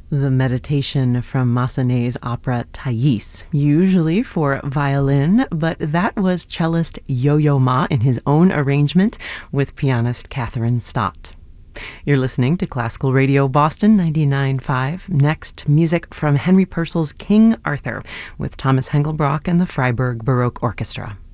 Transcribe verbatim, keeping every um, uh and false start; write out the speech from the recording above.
The Meditation from Massenet's opera Thais, usually for violin, but that was cellist Yo-Yo Ma in his own arrangement with pianist Catherine Stott. You're listening to Classical Radio Boston ninety-nine point five. Next, music from Henry Purcell's King Arthur with Thomas Hengelbrock and the Freiburg Baroque Orchestra.